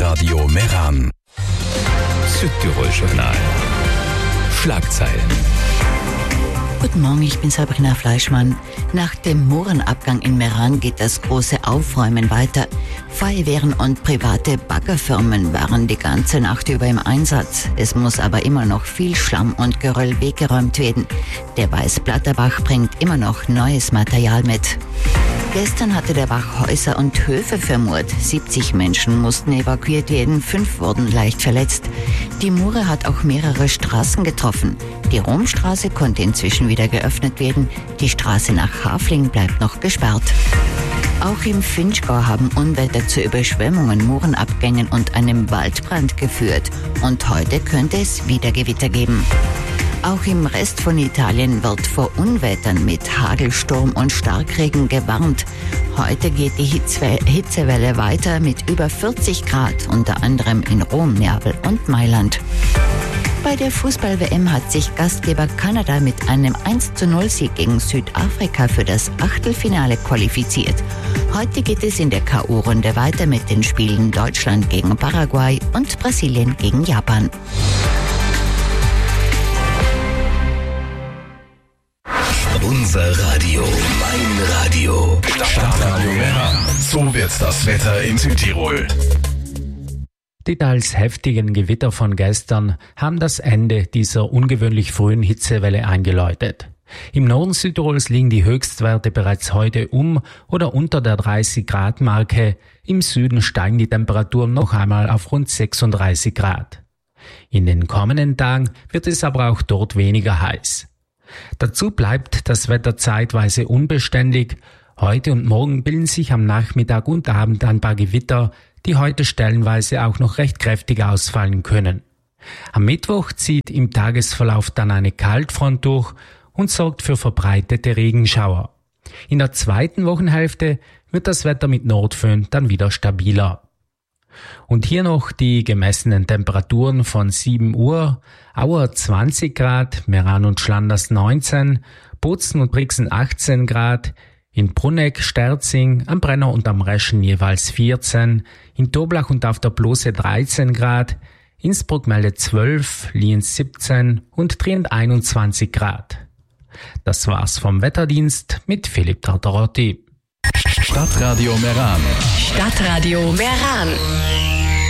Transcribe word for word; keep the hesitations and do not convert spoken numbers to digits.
Stadtradio Meran. Südtirol-Journal. Schlagzeilen. Guten Morgen, ich bin Sabrina Fleischmann. Nach dem Moorenabgang in Meran geht das große Aufräumen weiter. Feuerwehren und private Baggerfirmen waren die ganze Nacht über im Einsatz. Es muss aber immer noch viel Schlamm und Geröll weggeräumt werden. Der Weißblatterbach bringt immer noch neues Material mit. Gestern hatte der Bach Häuser und Höfe vermurt. siebzig Menschen mussten evakuiert werden, fünf wurden leicht verletzt. Die Mure hat auch mehrere Straßen getroffen. Die Romstraße konnte inzwischen wieder geöffnet werden. Die Straße nach Hafling bleibt noch gesperrt. Auch im Finchgau haben Unwetter zu Überschwemmungen, Moorenabgängen und einem Waldbrand geführt. Und heute könnte es wieder Gewitter geben. Auch im Rest von Italien wird vor Unwettern mit Hagelsturm und Starkregen gewarnt. Heute geht die Hitze- Hitzewelle weiter mit über vierzig Grad, unter anderem in Rom, Neapel und Mailand. Bei der Fußball-W M hat sich Gastgeber Kanada mit einem eins zu null Sieg gegen Südafrika für das Achtelfinale qualifiziert. Heute geht es in der K O-Runde weiter mit den Spielen Deutschland gegen Paraguay und Brasilien gegen Japan. Unser Radio, mein Radio. Stadtradio Meran. So wird das Wetter in Südtirol. Die teils heftigen Gewitter von gestern haben das Ende dieser ungewöhnlich frühen Hitzewelle eingeläutet. Im Norden Südtirols liegen die Höchstwerte bereits heute um oder unter der dreißig Grad Marke. Im Süden steigen die Temperaturen noch einmal auf rund sechsunddreißig Grad. In den kommenden Tagen wird es aber auch dort weniger heiß. Dazu bleibt das Wetter zeitweise unbeständig. Heute und morgen bilden sich am Nachmittag und Abend ein paar Gewitter, die heute stellenweise auch noch recht kräftig ausfallen können. Am Mittwoch zieht im Tagesverlauf dann eine Kaltfront durch und sorgt für verbreitete Regenschauer. In der zweiten Wochenhälfte wird das Wetter mit Nordföhn dann wieder stabiler. Und hier noch die gemessenen Temperaturen von sieben Uhr. Auer zwanzig Grad, Meran und Schlanders neunzehn, Bozen und Brixen achtzehn Grad, in Brunegg, Sterzing, am Brenner und am Reschen jeweils vierzehn, in Toblach und auf der Blose dreizehn Grad, Innsbruck meldet zwölf, Lienz siebzehn und Trient einundzwanzig Grad. Das war's vom Wetterdienst mit Philipp Tartarotti. Stadtradio Meran. Stadtradio Meran.